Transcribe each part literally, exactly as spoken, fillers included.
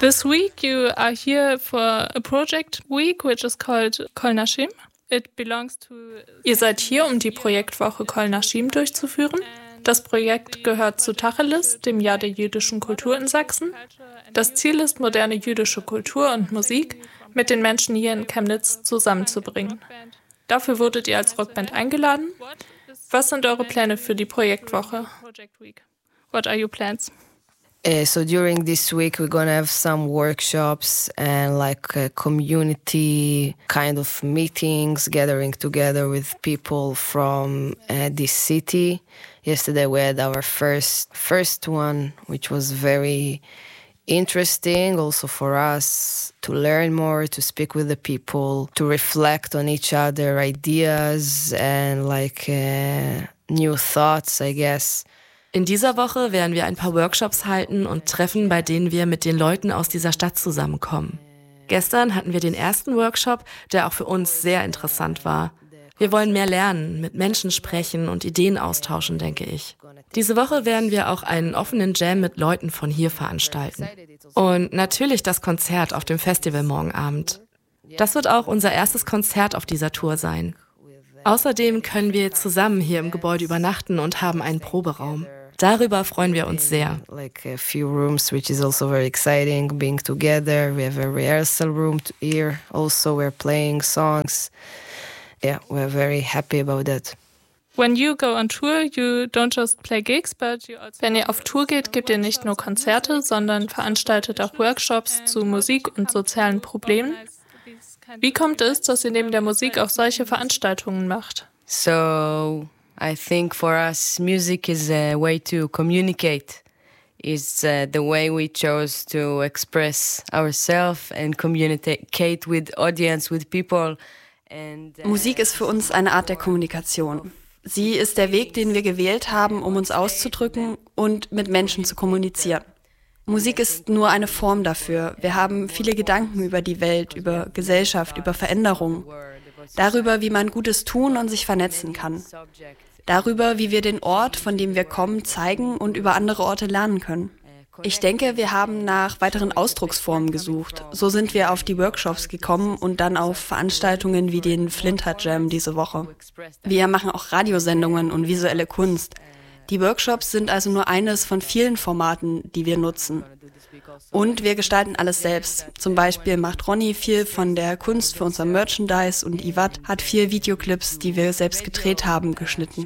This week you are here for a project week, which is called Kol Nashim. It belongs to Ihr seid hier, um die Projektwoche Kol Nashim durchzuführen. Das Projekt gehört zu Tacheles, dem Jahr der jüdischen Kultur in Sachsen. Das Ziel ist, moderne jüdische Kultur und Musik mit den Menschen hier in Chemnitz zusammenzubringen. Dafür wurdet ihr als Rockband eingeladen. Was sind eure Pläne für die Projektwoche? What are your plans? Uh, so during this week we're gonna have some workshops and like uh, community kind of meetings, gathering together with people from uh, this city. Yesterday we had our first first one, which was very interesting also for us to learn more, to speak with the people, to reflect on each other ideas and like uh, new thoughts, I guess. In dieser Woche werden wir ein paar Workshops halten und Treffen, bei denen wir mit den Leuten aus dieser Stadt zusammenkommen. Gestern hatten wir den ersten Workshop, der auch für uns sehr interessant war. Wir wollen mehr lernen, mit Menschen sprechen und Ideen austauschen, denke ich. Diese Woche werden wir auch einen offenen Jam mit Leuten von hier veranstalten. Und natürlich das Konzert auf dem Festival morgen Abend. Das wird auch unser erstes Konzert auf dieser Tour sein. Außerdem können wir zusammen hier im Gebäude übernachten und haben einen Proberaum. Darüber freuen wir uns sehr. Like a few rooms, which is also very exciting, being together. We have a rehearsal room here. Also, we're playing songs. Yeah, we're very happy about that. When you go on tour, you don't just play gigs, but you also Wenn ihr auf Tour geht, gebt ihr nicht nur Konzerte, sondern veranstaltet auch Workshops zu Musik und sozialen Problemen. Wie kommt es, dass ihr neben der Musik auch solche Veranstaltungen macht? So I think for us, music is a way to communicate. It's uh, the way we chose to express ourselves and communicate with audience, with people. And, uh, Musik ist für uns eine Art der Kommunikation. Sie ist der Weg, den wir gewählt haben, um uns auszudrücken und mit Menschen zu kommunizieren. Musik ist nur eine Form dafür. Wir haben viele Gedanken über die Welt, über Gesellschaft, über Veränderungen. Darüber, wie man Gutes tun und sich vernetzen kann. Darüber, wie wir den Ort, von dem wir kommen, zeigen und über andere Orte lernen können. Ich denke, wir haben nach weiteren Ausdrucksformen gesucht. So sind wir auf die Workshops gekommen und dann auf Veranstaltungen wie den Flinter Jam diese Woche. Wir machen auch Radiosendungen und visuelle Kunst. Die Workshops sind also nur eines von vielen Formaten, die wir nutzen. Und wir gestalten alles selbst. Zum Beispiel macht Ronny viel von der Kunst für unser Merchandise und Ivat hat vier Videoclips, die wir selbst gedreht haben, geschnitten.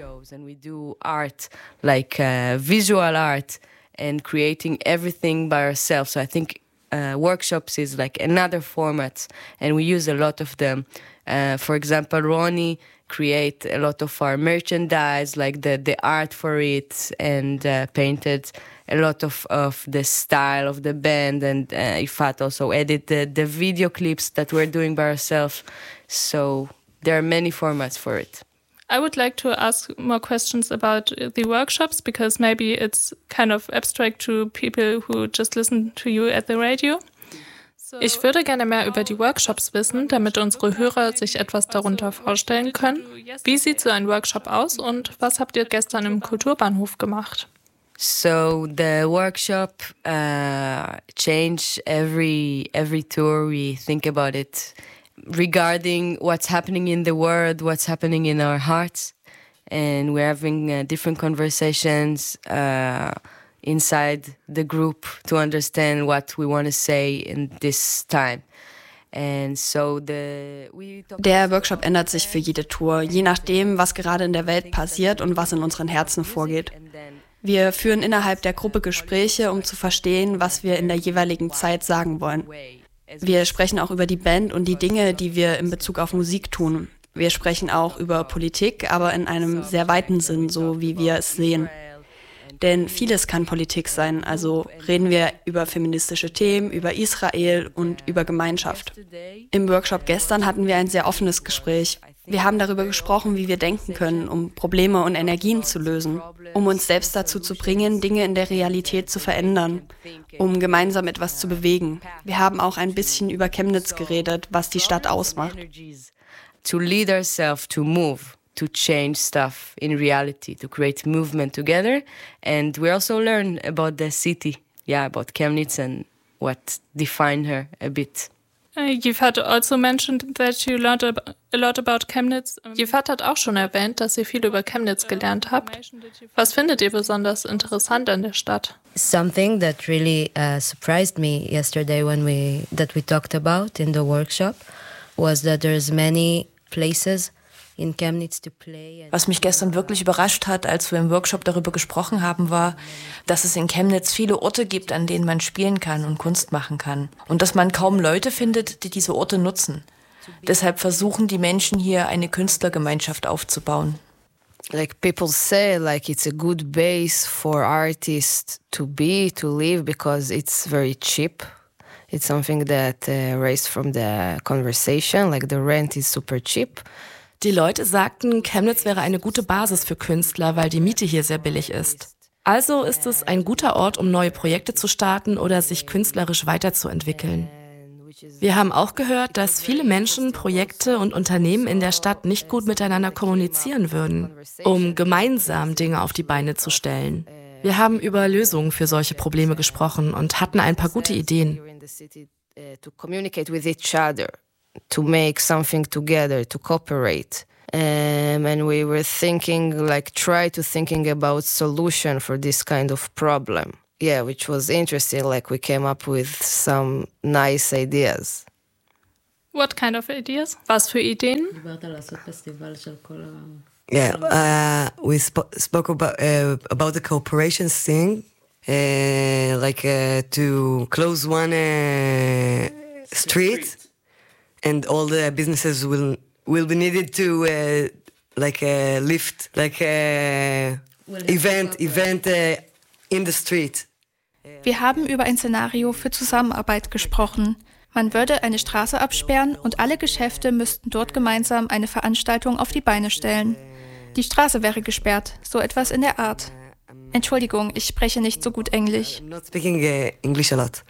And creating everything by ourselves. So I think uh, workshops is like another format, and we use a lot of them. Uh, for example, Ronnie create a lot of our merchandise, like the, the art for it, and uh, painted a lot of, of the style of the band. And uh, Ifat also edited the, the video clips that we're doing by ourselves. So there are many formats for it. I would like to ask more questions about the workshops because maybe it's kind of abstract to people who just listen to you at the radio. Ich würde gerne mehr über die Workshops wissen, damit unsere Hörer sich etwas darunter vorstellen können. Wie sieht so ein Workshop aus und was habt ihr gestern im Kulturbahnhof gemacht? So the workshop uh, change every every tour. We think about it regarding what's happening in the world, what's happening in our hearts, and we're having uh, different conversations uh, inside the group to understand what we want to say in this time. And so the, we Der Workshop ändert sich für jede Tour, je nachdem, was gerade in der Welt passiert und was in unseren Herzen vorgeht. Wir führen innerhalb der Gruppe Gespräche, um zu verstehen, was wir in der jeweiligen Zeit sagen wollen. Wir sprechen auch über die Band und die Dinge, die wir in Bezug auf Musik tun. Wir sprechen auch über Politik, aber in einem sehr weiten Sinn, so wie wir es sehen. Denn vieles kann Politik sein, also reden wir über feministische Themen, über Israel und über Gemeinschaft. Im Workshop gestern hatten wir ein sehr offenes Gespräch. Wir haben darüber gesprochen, wie wir denken können, um Probleme und Energien zu lösen, um uns selbst dazu zu bringen, Dinge in der Realität zu verändern, um gemeinsam etwas zu bewegen. Wir haben auch ein bisschen über Chemnitz geredet, was die Stadt ausmacht. To lead ourselves to move, to change stuff in reality, to create movement together. And we also learn about the city, yeah, about Chemnitz and what defined her a bit. You've had also mentioned that you learned a lot about Chemnitz. Yvette hat auch schon erwähnt, dass ihr viel über Chemnitz gelernt habt. Was findet ihr besonders interessant an der Stadt? Something that really uh, surprised me yesterday when we that we talked about in the workshop was that there's many places in Chemnitz to play. Was mich gestern wirklich überrascht hat, als wir im Workshop darüber gesprochen haben, war, dass es in Chemnitz viele Orte gibt, an denen man spielen kann und Kunst machen kann. Und dass man kaum Leute findet, die diese Orte nutzen. Deshalb versuchen die Menschen hier, eine Künstlergemeinschaft aufzubauen. Like people say, like it's a good base for artists to be, to live, because it's very cheap. It's something that uh, raised from the conversation, like the rent is super cheap. Die Leute sagten, Chemnitz wäre eine gute Basis für Künstler, weil die Miete hier sehr billig ist. Also ist es ein guter Ort, um neue Projekte zu starten oder sich künstlerisch weiterzuentwickeln. Wir haben auch gehört, dass viele Menschen, Projekte und Unternehmen in der Stadt nicht gut miteinander kommunizieren würden, um gemeinsam Dinge auf die Beine zu stellen. Wir haben über Lösungen für solche Probleme gesprochen und hatten ein paar gute Ideen. To make something together, to cooperate. Um, and we were thinking, like, try to thinking about solution for this kind of problem. Yeah, which was interesting, like we came up with some nice ideas. What kind of ideas? Was für Ideen? Yeah, uh, we sp- spoke about, uh, about the cooperation thing, uh, like uh, to close one uh, street. And all the businesses will will be needed to uh, like uh, lift, like uh, event, event uh, in the street. Wir haben über ein Szenario für Zusammenarbeit gesprochen. Man würde eine Straße absperren und alle Geschäfte müssten dort gemeinsam eine Veranstaltung auf die Beine stellen. Die Straße wäre gesperrt, so etwas in der Art. Entschuldigung, ich spreche nicht so gut Englisch. I'm not speaking uh, English a lot.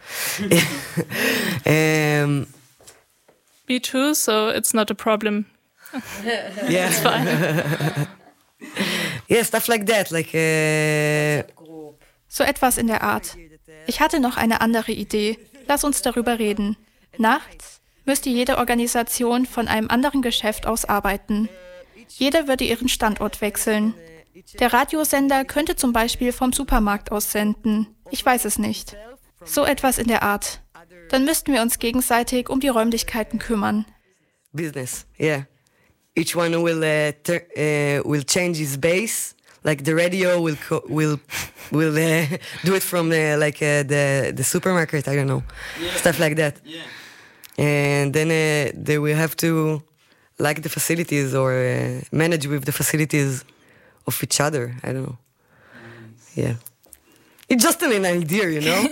um, Me too, so it's not a problem. Yeah. It's fine. Yeah, stuff like that, like uh... So etwas in der Art. Ich hatte noch eine andere Idee. Lass uns darüber reden. Nachts müsste jede Organisation von einem anderen Geschäft aus arbeiten. Jeder würde ihren Standort wechseln. Der Radiosender könnte zum Beispiel vom Supermarkt aus senden. Ich weiß es nicht. So etwas in der Art. Dann müssten wir uns gegenseitig um die Räumlichkeiten kümmern. Business, yeah. Each one will uh, ter- uh, will change his base. Like the radio will co- will will uh, do it from uh, like uh, the the supermarket. I don't know, yeah. Stuff like that. Yeah. And then uh, they will have to like the facilities or uh, manage with the facilities of each other. I don't know. Yeah, it's just an idea, you know.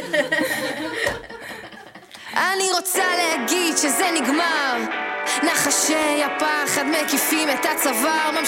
אני רוצה להגיד שזה נגמר, נחשי הפחד מקיפים את הצוואר.